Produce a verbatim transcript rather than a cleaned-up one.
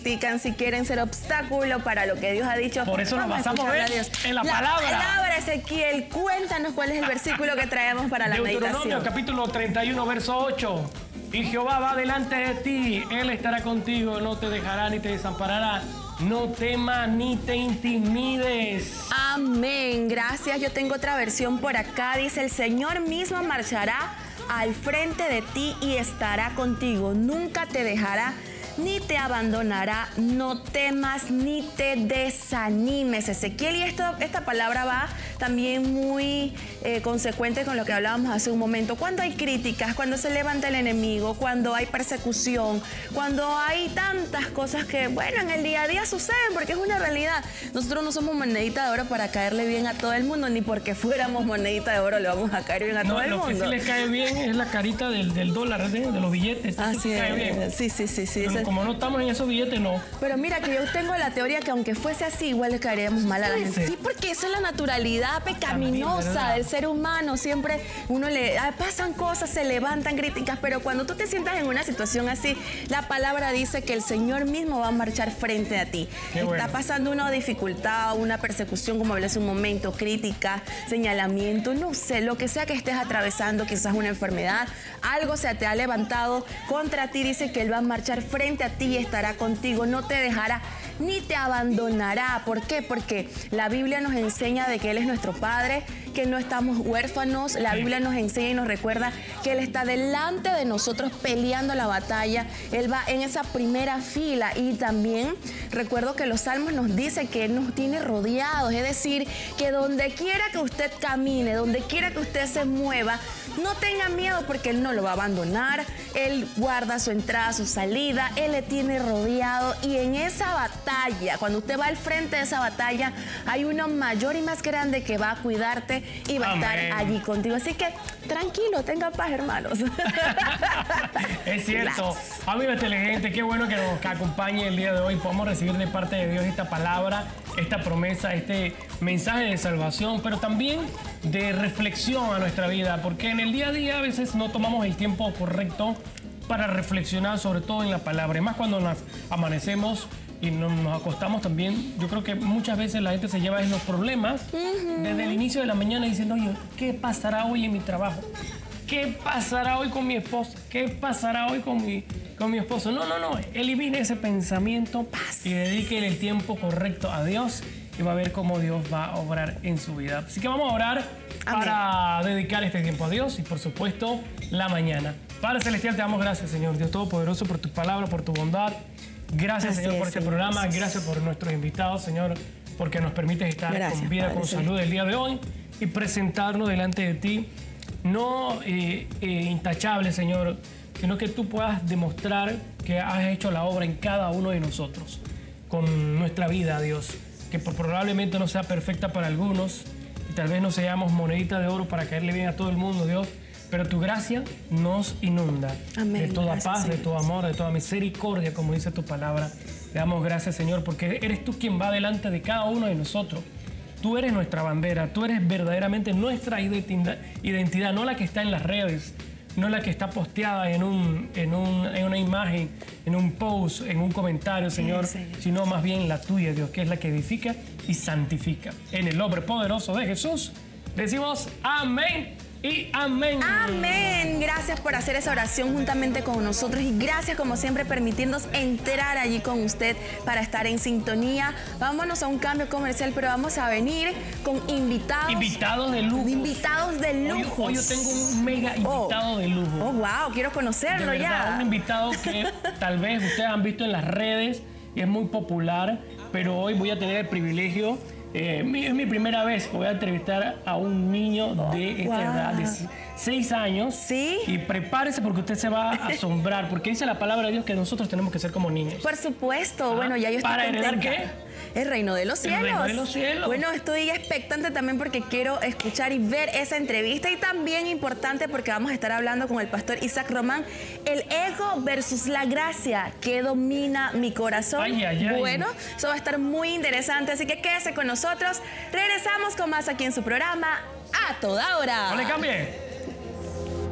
critican, si quieren ser obstáculo para lo que Dios ha dicho. Por eso nos basamos a Dios. en la, la palabra. La palabra, Ezequiel, cuéntanos cuál es el versículo que traemos para la Deuteronomio, meditación. capítulo treinta y uno, verso ocho. Y Jehová va delante de ti, Él estará contigo, no te dejará ni te desamparará. No temas ni te intimides. Amén, gracias. Yo tengo otra versión por acá. Dice, el Señor mismo marchará al frente de ti y estará contigo. Nunca te dejará ni te abandonará. No temas ni te desanimes, Ezequiel. Y esto, esta palabra va también muy eh, consecuente con lo que hablábamos hace un momento. Cuando hay críticas, cuando se levanta el enemigo, cuando hay persecución, cuando hay tantas cosas que, bueno, en el día a día suceden porque es una realidad. Nosotros no somos monedita de oro para caerle bien a todo el mundo, ni porque fuéramos monedita de oro le vamos a caer bien a no, todo el lo mundo. Lo que sí le cae bien es la carita del, del dólar, de, de los billetes. Así es. Cae bien. Sí, sí, sí, sí. Pero como no estamos en esos billetes, no. Pero mira que yo tengo la teoría que aunque fuese así, igual le caeríamos mal a la gente. Sí, porque esa es la naturalidad pecaminosa del ser humano. Siempre uno le ah, pasan cosas, se levantan críticas, pero cuando tú te sientas en una situación así, la palabra dice que el Señor mismo va a marchar frente a ti. Qué Está bueno. pasando una dificultad, una persecución, como hablé hace un momento, crítica, señalamiento, no sé, lo que sea que estés atravesando, quizás una enfermedad, algo se te ha levantado contra ti, dice que Él va a marchar frente a ti y estará contigo, no te dejará ni te abandonará. ¿Por qué? Porque la Biblia nos enseña de que Él es nuestro Padre, que no estamos huérfanos. La Biblia nos enseña y nos recuerda que Él está delante de nosotros peleando la batalla. Él va en esa primera fila y también recuerdo que los salmos nos dicen que Él nos tiene rodeados, es decir, que donde quiera que usted camine, donde quiera que usted se mueva, no tenga miedo porque Él no lo va a abandonar. Él guarda su entrada, su salida, Él le tiene rodeado y en esa batalla, cuando usted va al frente de esa batalla, hay uno mayor y más grande que va a cuidarte y va Amén. a estar allí contigo. Así que tranquilo, tenga paz, hermanos. Es cierto. Amigo inteligente, qué bueno que nos acompañe el día de hoy. Podemos recibir de parte de Dios esta palabra, esta promesa, este mensaje de salvación, pero también de reflexión a nuestra vida, porque en el día a día a veces no tomamos el tiempo correcto para reflexionar, sobre todo en la palabra. Y más cuando nos amanecemos y nos, nos acostamos también, yo creo que muchas veces la gente se lleva en los problemas uh-huh. desde el inicio de la mañana diciendo, oye, ¿qué pasará hoy en mi trabajo? ¿Qué pasará hoy con mi esposa? ¿Qué pasará hoy con mi, con mi esposo? No, no, no. Elimine ese pensamiento y dedique el tiempo correcto a Dios y va a ver cómo Dios va a obrar en su vida. Así que vamos a orar Amén. Para dedicar este tiempo a Dios y, por supuesto, la mañana. Padre Celestial, te damos gracias, Señor Dios Todopoderoso, por tu palabra, por tu bondad. Gracias, Así Señor, es, por este Señor. programa. Gracias por nuestros invitados, Señor, porque nos permites estar gracias, con vida, Padre, con salud el día de hoy y presentarnos delante de ti. No eh, eh, intachable, Señor, sino que tú puedas demostrar que has hecho la obra en cada uno de nosotros, con nuestra vida, Dios, que probablemente no sea perfecta para algunos y tal vez no seamos monedita de oro para caerle bien a todo el mundo, Dios, pero tu gracia nos inunda. Amén. De toda gracias, paz, Señor. De todo amor, de toda misericordia, como dice tu palabra. Le damos gracias, Señor, porque eres tú quien va delante de cada uno de nosotros. Tú eres nuestra bandera, tú eres verdaderamente nuestra identidad, no la que está en las redes, no la que está posteada en, un, en, un, en una imagen, en un post, en un comentario, Señor, sí, Señor, sino más bien la tuya, Dios, que es la que edifica y santifica. En el nombre poderoso de Jesús, decimos amén. Y amén. Amén. Gracias por hacer esa oración juntamente con nosotros y gracias como siempre permitirnos entrar allí con usted para estar en sintonía. Vámonos a un cambio comercial, pero vamos a venir con invitados. Invitados de lujo. Invitados de lujo. Hoy, hoy yo tengo un mega invitado oh. de lujo. Oh, wow, quiero conocerlo de verdad, ya. Un invitado que tal vez ustedes han visto en las redes y es muy popular, pero hoy voy a tener el privilegio. Eh, es mi primera vez que voy a entrevistar a un niño de esta wow. edad, de seis años. ¿Sí? Y prepárese porque usted se va a asombrar, porque dice la palabra de Dios que nosotros tenemos que ser como niños. Por supuesto. Ah, bueno, ya yo estoy ¿Para contenta. heredar qué? El reino de los cielos. El reino de los cielos. Bueno, estoy expectante también porque quiero escuchar y ver esa entrevista y también importante porque vamos a estar hablando con el pastor Isaac Román, el ego versus la gracia que domina mi corazón. Ay, ay, ay. Bueno, eso va a estar muy interesante, así que quédese con nosotros. Regresamos con más aquí en su programa A Toda Hora. No le cambie.